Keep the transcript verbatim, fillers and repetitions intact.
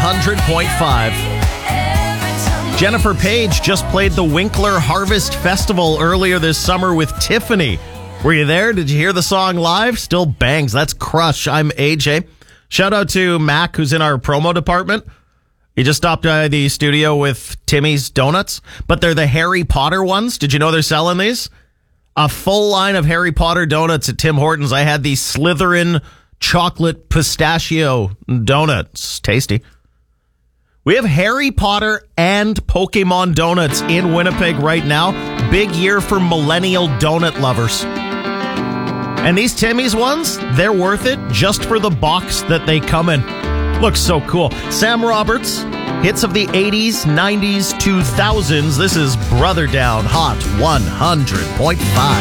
hundred point five. Jennifer Page just played the Winkler Harvest Festival earlier this summer with Tiffany. Were you there? Did you hear the song live? Still bangs. That's Crush. I'm A J. Shout out to Mac, who's in our promo department. He just stopped by the studio with Timmy's Donuts, but they're the Harry Potter ones. Did you know they're selling these? A full line of Harry Potter donuts at Tim Hortons. I had the Slytherin chocolate pistachio donuts. Tasty. We have Harry Potter and Pokemon donuts in Winnipeg right now. Big year for millennial donut lovers. And these Timmy's ones, they're worth it just for the box that they come in. Looks so cool. Sam Roberts, hits of the eighties, nineties, two thousands. This is Brother Down Hot one hundred point five.